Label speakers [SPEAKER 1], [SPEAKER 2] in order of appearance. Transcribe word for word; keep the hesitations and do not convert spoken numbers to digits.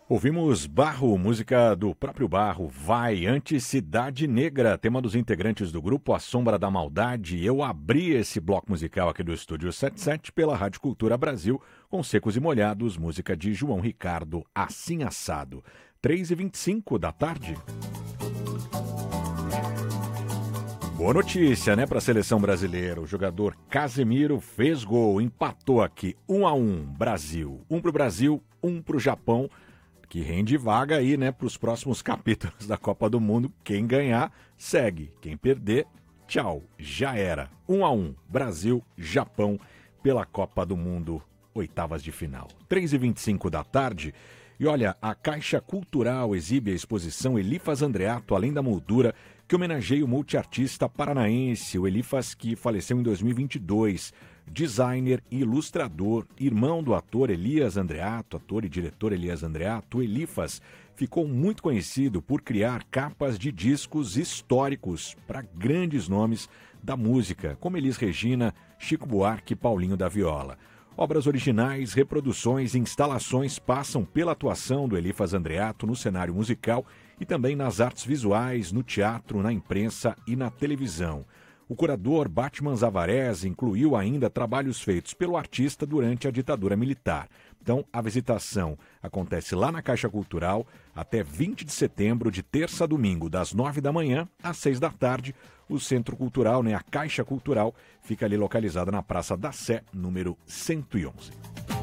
[SPEAKER 1] Ouvimos Barro, música do próprio Barro, Vai, antes Cidade Negra, tema dos integrantes do grupo A Sombra da Maldade. Eu abri esse bloco musical aqui do Estúdio setenta e sete pela Rádio Cultura Brasil, com Secos e Molhados, música de João Ricardo, Assim Assado. três e vinte e cinco da tarde. Boa notícia, né, para a seleção brasileira. O jogador Casemiro fez gol, empatou aqui, um a um, Brasil. Um pro Brasil, um pro Japão, que rende vaga aí, né, para os próximos capítulos da Copa do Mundo. Quem ganhar, segue. Quem perder, tchau, já era. Um a um, Brasil, Japão, pela Copa do Mundo, oitavas de final. três e vinte e cinco da tarde. E olha, a Caixa Cultural exibe a exposição Elifas Andreato, Além da Moldura, que homenageia o multiartista paranaense, o Elifas, que faleceu em dois mil e vinte e dois. Designer e ilustrador, irmão do ator Elias Andreato, ator e diretor Elias Andreato, Elifas ficou muito conhecido por criar capas de discos históricos para grandes nomes da música, como Elis Regina, Chico Buarque e Paulinho da Viola. Obras originais, reproduções e instalações passam pela atuação do Elifas Andreato no cenário musical e também nas artes visuais, no teatro, na imprensa e na televisão. O curador Batman Zavarés incluiu ainda trabalhos feitos pelo artista durante a ditadura militar. Então, a visitação acontece lá na Caixa Cultural até vinte de setembro, de terça a domingo, das nove da manhã às seis da tarde. O Centro Cultural, né, a Caixa Cultural, fica ali localizada na Praça da Sé, número cento e onze.